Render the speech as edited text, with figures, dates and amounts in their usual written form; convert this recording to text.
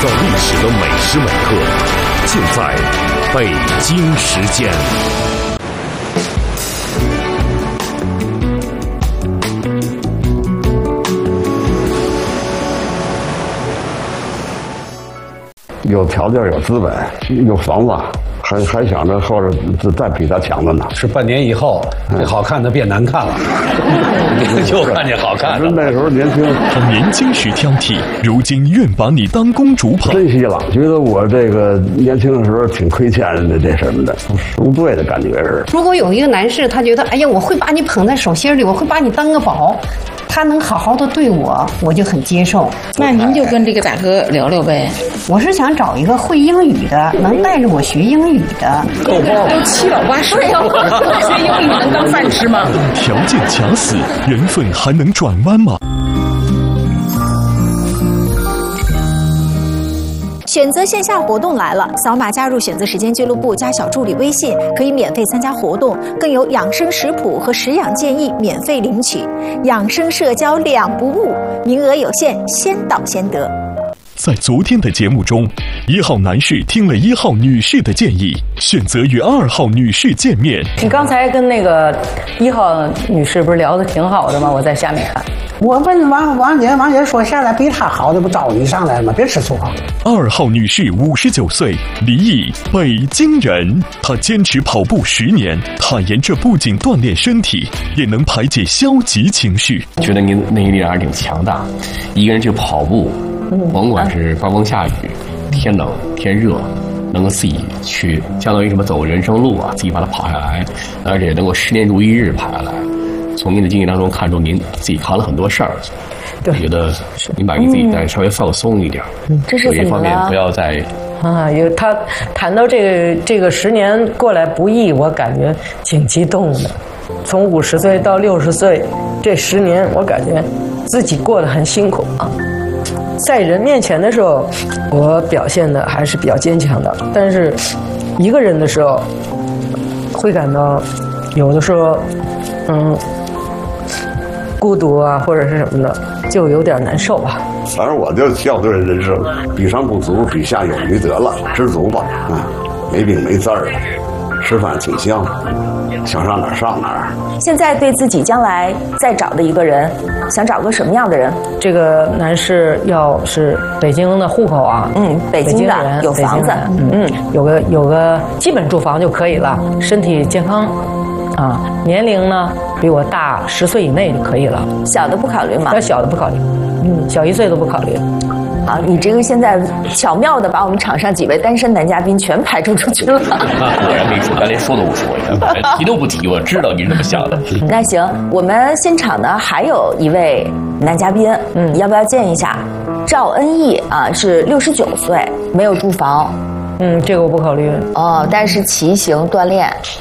造历史的每时每刻，尽在北京时间。 有条件、有资本、有房子，还想着后边再比他强的呢。 是半年以后，这好看的变难看了，又看见好看的。 那时候年轻， 他年轻时挑剔，如今愿把你当公主捧。 珍惜了，觉得我这个年轻的时候挺亏欠的，这什么的，赎罪的感觉是。 如果有一个男士，他觉得，哎呀，我会把你捧在手心里，我会把你当个宝。他能好好的对我，我就很接受。 那您就跟这个大哥聊聊呗。 我是想找一个会英语的，能带着我学英语的。 都七老八十了，学英语能当饭吃吗？ 条件卡死，缘分还能转弯吗？ 选择线下活动来了，扫码加入选择时间俱乐部加小助理微信，可以免费参加活动，更有养生食谱和食养建议免费领取，养生社交两不误，名额有限，先到先得。 在昨天的节目中，1号男士听了1号女士的建议，选择与2号女士见面。 你刚才跟那个1号女士不是聊得挺好的吗？我在下面看。 我问王姐说，现在比她好的不招你上来了吗？别吃醋啊。 2号女士59岁，离异，北京人。她坚持跑步10年，坦言这不仅锻炼身体，也能排解消极情绪。 觉得您内力还是挺强大，一个人去跑步，甭管是刮风下雨、天冷天热，能够自己去相当于什么走人生路啊，自己把它跑下来，而且能够10年如一日跑下来。从您的经历当中看出您自己扛了很多事儿，我觉得您把您自己再稍微放松一点， 这是怎么了？ 有一方面不要再他谈到这个10年过来不易，我感觉挺激动的。从50岁到60岁这10年，我感觉自己过得很辛苦啊。在人面前的时候，我表现的还是比较坚强的，但是一个人的时候，会感到有的时候，孤独啊，或者是什么的，就有点难受吧。 反正我就校对人生，比上不足，比下有余得了，知足吧啊，没病没字儿的，吃饭挺香，想上哪儿上哪儿。 现在对自己将来再找的一个人，想找个什么样的人？ 这个男士要是北京的户口啊， 北京的有房子， 有个基本住房就可以了，身体健康。啊，年龄呢比我大10岁以内就可以了。 小的不考虑吗？ 小的不考虑，小1岁都不考虑。 好，你这个现在巧妙的把我们场上几位单身男嘉宾全排除出去了。 果然没说，咱连说都不说，提都不提，我知道你是这么想的。 那行，我们现场呢还有一位男嘉宾，要不要见一下？赵恩义啊，是69岁，没有住房。 这个我不考虑。 但是骑行锻炼。